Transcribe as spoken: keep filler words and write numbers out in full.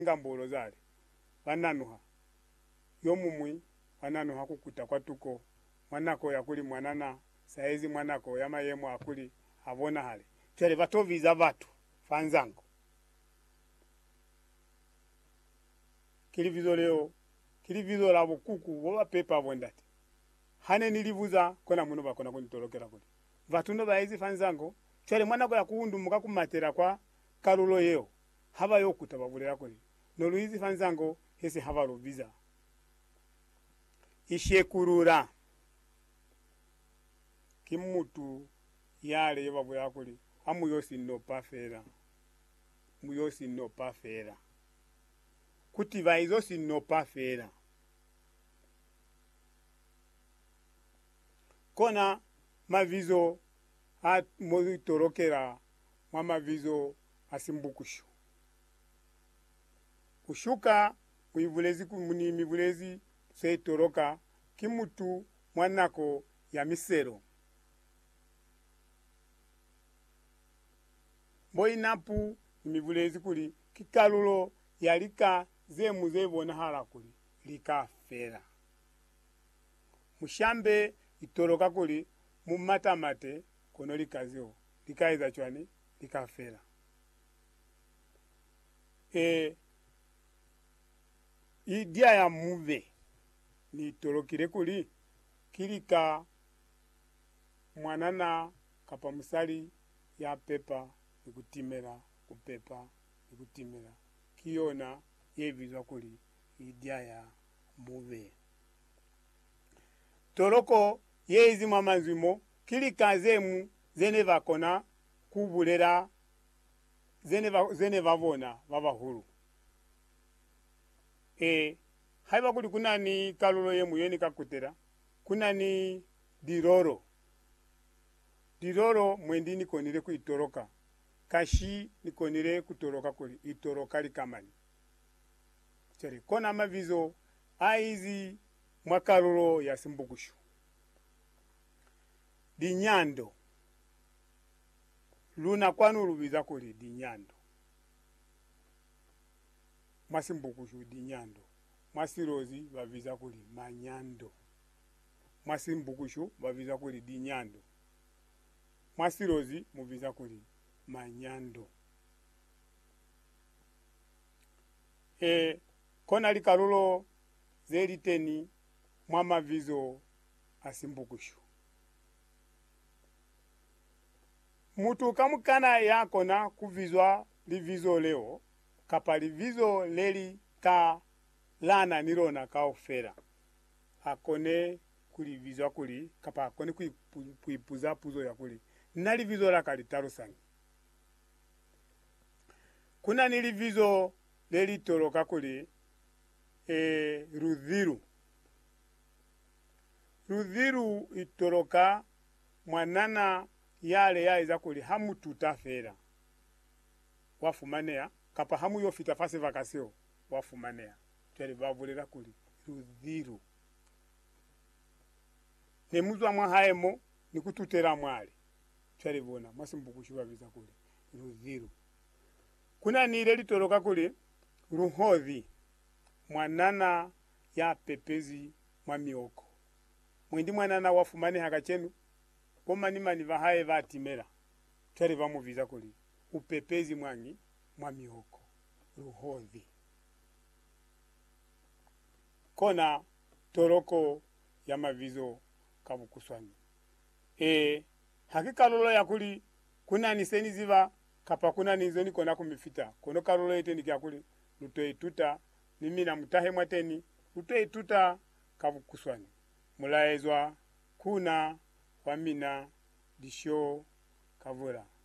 ngambolo zale bananuha yomumwi bananuha kukuta kwatuko mwanako yakuli mwanana saizi mwanako yamayemo akuli abona hale twele batoviza batu fanzango kilivizo leo kilivizo la bukuku woba pepa bondati hane nilivuza kona muno bakona kunitolokera kuli vatuno baizi fanzango twele mwanako yakuundu muka kumatera kwa karulo yeo haba yokuta babulera kuli no luizi fanzango hese haba rubiza ishekurura kimutu yale yobabulera kuli amu yosi no pafera mu yosi no pafera kuti vaizo si no pafera kona mavizo a mozi torokera mwa mavizo asimbukushu kushuka kuivulezi kumuni mivulezi sei toroka kimutu mwanako ya misero mboi napu mivulezi kuli kikalulo yalika ze muzebona hala kuli lika fera mushambe itoroka kuli mumatamate kono likazio likaiza chwani lika fera e idia ya muve ni torokire kuli kilika mwanana kapa musali ya pepa nikutimera kupepa nikutimera kiona yevizwa kuli idia ya muve toroko yezi mamazimo kilika zemu zene vakona kubulera zene va, zene vavona vavahuru e haiba kuli kunani kalulo yemu yeni kakutera kunani diroro diroro mwendini konire kuitoroka kashi nikonire kutoroka kuli itoroka likamani chere kona mavizo aizi mwakalulo ya simbukushu dinyando luna kwanu lubiza kuli dinyando masimbukushu dinyando masirozi baviza kuli manyando masimbukushu baviza kuli dinyando masirozi muviza kuli manyando e kona likalulo zeliteni mwama vizo asimbukushu mutu kamukana yakona kuvizwa livizo leo kapa livizo leli ka lana nirona ka ofera akone kulivizwa kuli kapa akone kuipuza puzo ya kuli nali vizo la kalitarusangi kuna nilivizo leli toroka kuli e rudhiru rudhiru itoroka mwanana yale yaiza kuli hamu tutafera wafumanea kapa hamu yofita fase vakasio wafumanea twele bavulera kuli rudhiru nemuzwa mwa haemo nikututera mwali twele bona masimbukushu baviza kuli rudhiru kuna nile litoroka kuli ruhodhi mwanana ya pepezi mwa mioko mwendi mwanana wafumane hakachenu pomani mani vahaye vatimera twele vamuviza kuli upepezi mwangi mwa mioko ruhodhi kona toroko ya mavizo kabukuswani e hakika lolo ya kuli kuna niseni ziva kapa kuna nizoni kona kumifita kono karolo ite nikakuli lutoi tuta nimina mutahe mwateni lutoi tuta kabukuswani mulaezwa kuna wamina disho kavura